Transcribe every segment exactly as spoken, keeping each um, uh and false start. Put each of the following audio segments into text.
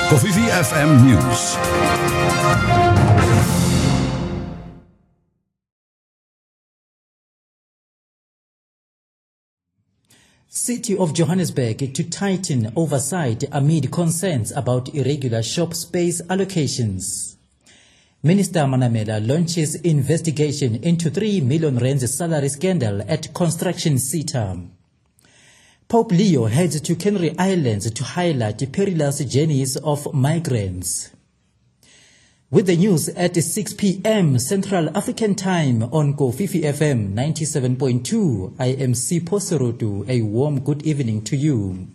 Kofifi F M News. City of Johannesburg to tighten oversight amid concerns about irregular shop space allocations. Minister Manamela launches investigation into three million rand salary scandal at construction sector. Pope Leo heads to Canary Islands to highlight perilous journeys of migrants. With the news at six p m Central African Time on Kofifi F M ninety-seven point two, I am Sipho Serotu. A warm good evening to you.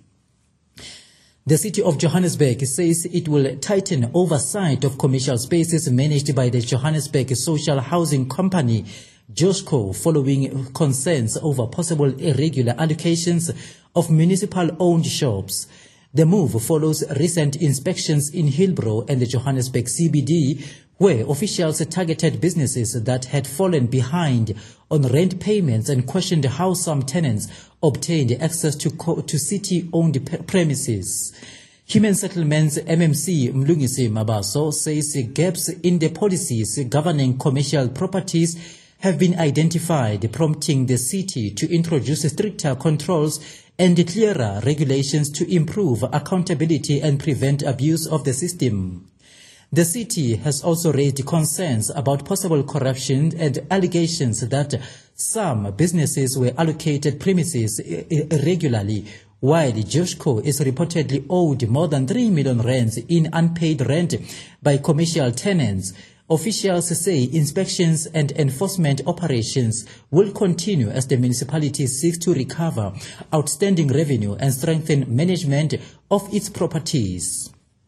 The City of Johannesburg says it will tighten oversight of commercial spaces managed by the Johannesburg Social Housing Company, JOSCO, following concerns over possible irregular allocations of municipal-owned shops. The move follows recent inspections in Hillbrow and the Johannesburg C B D, where officials targeted businesses that had fallen behind on rent payments and questioned how some tenants obtained access to, co- to city-owned p- premises. Human Settlements M M C Mlungisi Mabaso says gaps in the policies governing commercial properties have been identified, prompting the city to introduce stricter controls and clearer regulations to improve accountability and prevent abuse of the system. The city has also raised concerns about possible corruption and allegations that some businesses were allocated premises irregularly, while JOSCO is reportedly owed more than three million rands in unpaid rent by commercial tenants. Officials say inspections and enforcement operations will continue as the municipality seeks to recover outstanding revenue and strengthen management of its properties.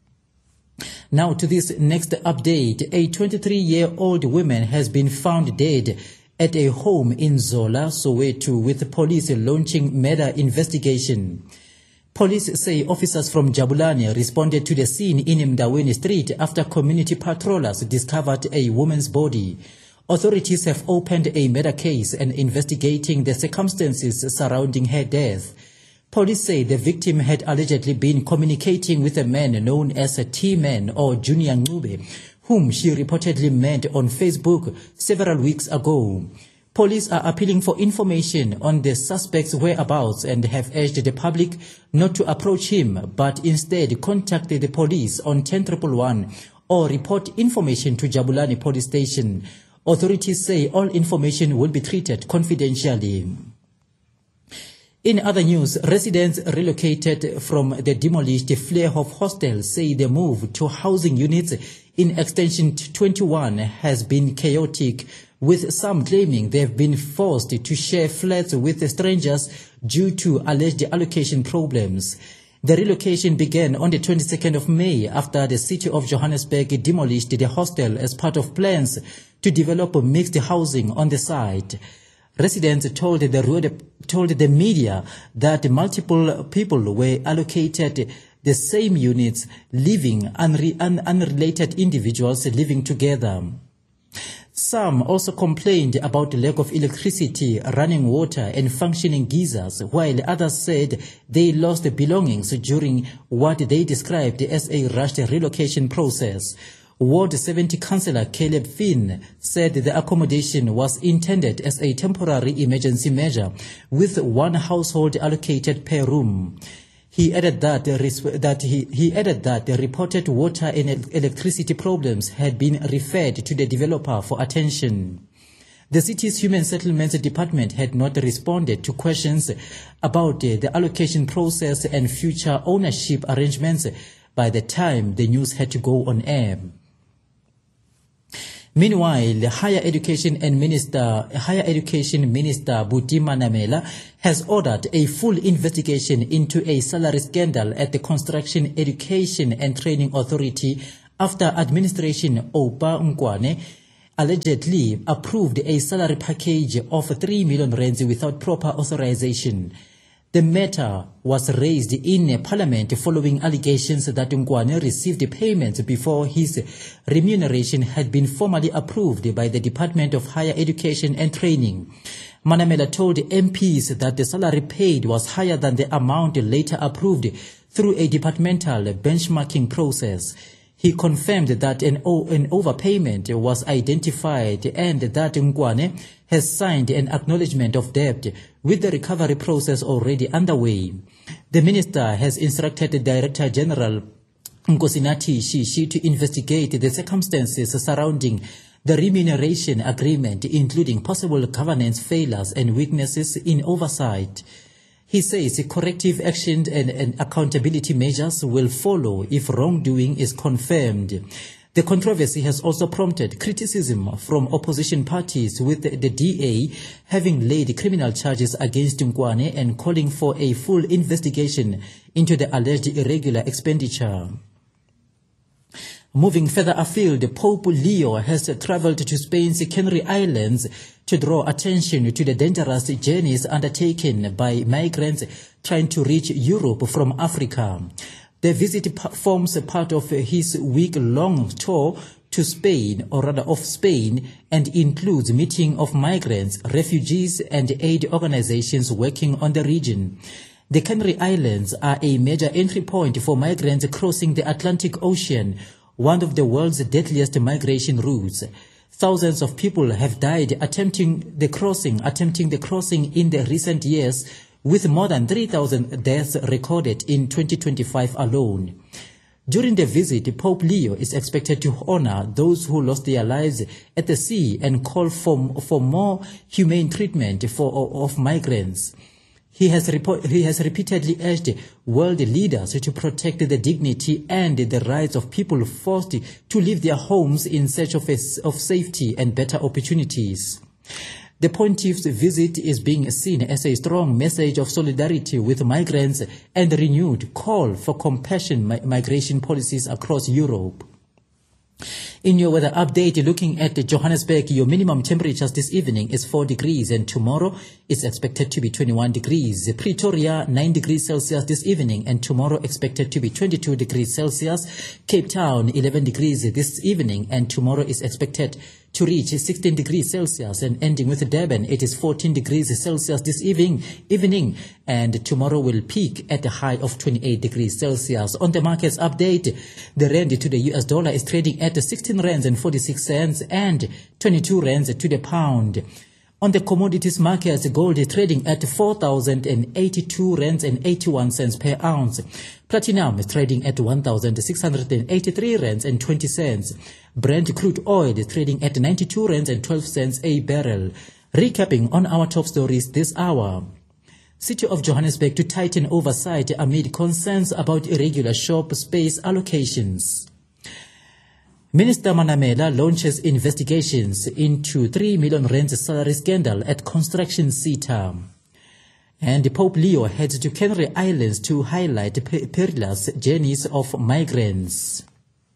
Now to this next update. A twenty-three-year-old woman has been found dead at a home in Zola, Soweto, with police launching murder investigation. Police say officers from Jabulani responded to the scene in Mdaweni Street after community patrollers discovered a woman's body. Authorities have opened a murder case and investigating the circumstances surrounding her death. Police say the victim had allegedly been communicating with a man known as a T-Man or Junior Ngube, whom she reportedly met on Facebook several weeks ago. Police are appealing for information on the suspect's whereabouts and have urged the public not to approach him, but instead contact the police on ten one one or report information to Jabulani Police Station. Authorities say all information will be treated confidentially. In other news, residents relocated from the demolished Fleerhof Hostel say the move to housing units in Extension twenty-one has been chaotic, with some claiming they've been forced to share flats with strangers due to alleged allocation problems. The relocation began on the twenty-second of May after the City of Johannesburg demolished the hostel as part of plans to develop mixed housing on the site. Residents told the, told the media that multiple people were allocated the same units, living unre, un, unrelated individuals living together. Some also complained about the lack of electricity, running water and functioning geysers, while others said they lost belongings during what they described as a rushed relocation process. Ward seventy Councillor Caleb Finn said the accommodation was intended as a temporary emergency measure, with one household allocated per room. He added that, the, that he, he added that the reported water and electricity problems had been referred to the developer for attention. The city's Human Settlements Department had not responded to questions about the allocation process and future ownership arrangements by the time the news had to go on air. Meanwhile, the Higher Education and Minister, Higher Education Minister Buti Manamela has ordered a full investigation into a salary scandal at the Construction Education and Training Authority after administration Oupa Nkwane allegedly approved a salary package of three million rands without proper authorization. The matter was raised in Parliament following allegations that Nkwane received payments before his remuneration had been formally approved by the Department of Higher Education and Training. Manamela told M Ps that the salary paid was higher than the amount later approved through a departmental benchmarking process. He confirmed that an, o- an overpayment was identified and that Ngwane has signed an acknowledgement of debt with the recovery process already underway. The minister has instructed the Director General Nkosinathi Shishi to investigate the circumstances surrounding the remuneration agreement, including possible governance failures and weaknesses in oversight. He says corrective action and, and accountability measures will follow if wrongdoing is confirmed. The controversy has also prompted criticism from opposition parties, with the, the D A having laid criminal charges against Ngwane and calling for a full investigation into the alleged irregular expenditure. Moving further afield, Pope Leo has travelled to Spain's Canary Islands to draw attention to the dangerous journeys undertaken by migrants trying to reach Europe from Africa. The visit forms part of his week-long tour to Spain, or rather of Spain, and includes meeting of migrants, refugees, and aid organizations working on the region. The Canary Islands are a major entry point for migrants crossing the Atlantic Ocean, one of the world's deadliest migration routes. Thousands of people have died attempting the crossing, attempting the crossing in the recent years, with more than three thousand deaths recorded in twenty twenty-five alone. During the visit, Pope Leo is expected to honor those who lost their lives at the sea and call for, for more humane treatment for, of migrants. He has, report, he has repeatedly urged world leaders to protect the dignity and the rights of people forced to leave their homes in search of, a, of safety and better opportunities. The Pontiff's visit is being seen as a strong message of solidarity with migrants and a renewed call for compassionate migration policies across Europe. In your weather update, looking at Johannesburg, your minimum temperatures this evening is four degrees and tomorrow is expected to be twenty-one degrees. Pretoria, nine degrees Celsius this evening and tomorrow expected to be twenty-two degrees Celsius. Cape Town, eleven degrees this evening and tomorrow is expected to reach sixteen degrees Celsius, and ending with Durban, it is fourteen degrees Celsius this evening, evening, and tomorrow will peak at a high of twenty-eight degrees Celsius. On the markets update, the rand to the U S dollar is trading at sixteen rands and forty-six cents and twenty-two rands to the pound. On the commodities markets, gold is trading at four thousand eighty-two rands and eighty-one cents per ounce. Platinum is trading at one thousand six hundred eighty-three rands and twenty cents. Brent crude oil is trading at ninety-two rands and twelve cents a barrel. Recapping on our top stories this hour. City of Johannesburg to tighten oversight amid concerns about irregular shop space allocations. Minister Manamela launches investigations into three million rand salary scandal at construction SETA. And Pope Leo heads to Canary Islands to highlight perilous journeys of migrants.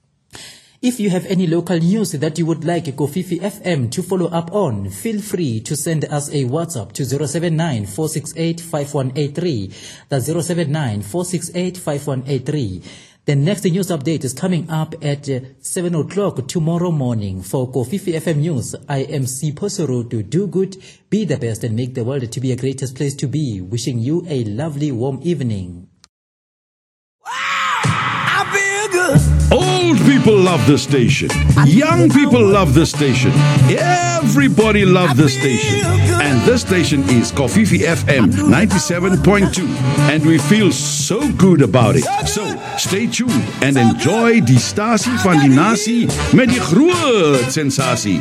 If you have any local news that you would like Kofifi F M to follow up on, feel free to send us a WhatsApp to zero seven nine, four six eight, five one eight three. That's zero seven nine, four six eight, five one eight three. The next news update is coming up at uh, seven o'clock tomorrow morning. For Kofifi F M News, I am Sipho Soroto. Do good, be the best, and make the world to be a greatest place to be. Wishing you a lovely, warm evening. Wow! I feel good. Old people love this station. Young people love this station. Everybody loves this station. And this station is Kofifi F M ninety-seven point two. And we feel so good about it. So, stay tuned and enjoy die stasie van die nasie met die groot sensasie.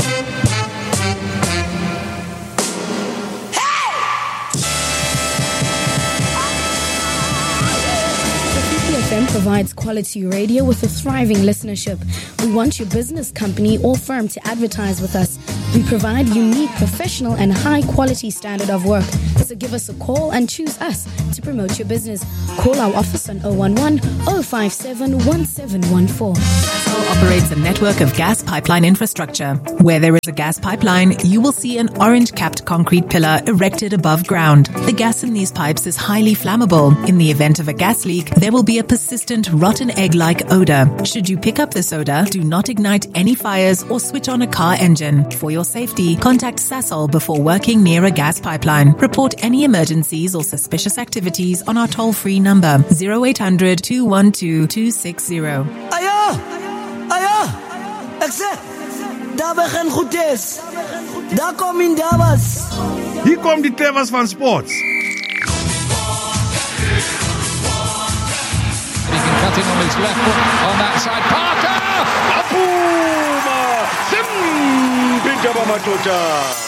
Provides quality radio with a thriving listenership. We want your business, company, or firm to advertise with us. We provide unique, professional, and high-quality standard of work. So give us a call and choose us to promote your business. Call our office on zero one one, zero five seven, one seven one four. Sasol operates a network of gas pipeline infrastructure. Where there is a gas pipeline, you will see an orange-capped concrete pillar erected above ground. The gas in these pipes is highly flammable. In the event of a gas leak, there will be a persistent rotten egg-like odor. Should you pick up this odor, do not ignite any fires or switch on a car engine. For your safety, contact Sasol before working near a gas pipeline. Report any emergencies or suspicious activities on our toll-free number zero eight hundred, two one two, two six zero. Aya! Aya! Ekse! Daar begin goed is. Daar kom in Davas. Hier komt die Tevas van Sports. He can cut in on his left foot on that side. Parker! Apuma! Sim! Pinjaba Matocha!